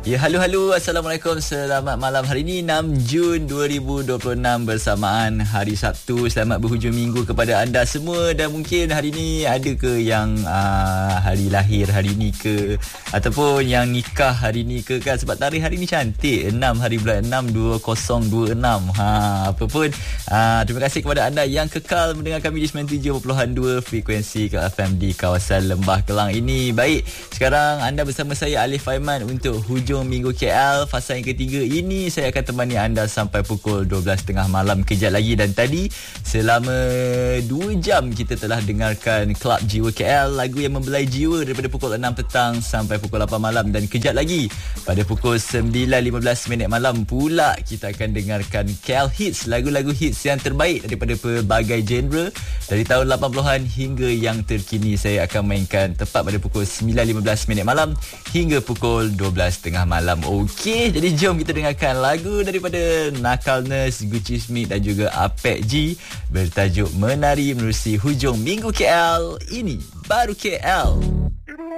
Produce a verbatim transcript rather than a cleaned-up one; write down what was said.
Ya, halo-halo. Assalamualaikum. Selamat malam. Hari ini enam Jun dua ribu dua puluh enam bersamaan hari Sabtu. Selamat berhujung minggu kepada anda semua. Dan mungkin hari ini ada ke yang uh, hari lahir hari ini ke, ataupun yang nikah hari ini ke kan? Sebab tarikh hari ini cantik, enam hari bulan enam dua ribu dua puluh enam. Ha, apa pun, uh, terima kasih kepada anda yang kekal mendengar kami di sembilan puluh tujuh perpuluhan dua frekuensi ke F M di kawasan Lembah Kelang ini. Baik, sekarang anda bersama saya Alif Aiman untuk hujung minggu K L fasa yang ketiga ini. Saya akan temani anda sampai pukul dua belas tiga puluh malam kejap lagi. Dan tadi selama dua jam kita telah dengarkan Klub Jiwa K L, lagu yang membelai jiwa daripada pukul enam petang sampai pukul lapan malam. Dan kejap lagi pada pukul sembilan lima belas minit malam pula kita akan dengarkan K L Hits, lagu-lagu hits yang terbaik daripada pelbagai genre dari tahun lapan puluhan hingga yang terkini. Saya akan mainkan tepat pada pukul sembilan lima belas minit malam hingga pukul dua belas tiga puluh malam. Okey, jadi jom kita dengarkan lagu daripada Nakalness, Gucci Smith dan juga Apek G bertajuk Menari menerusi hujung minggu K L. Ini baru K L.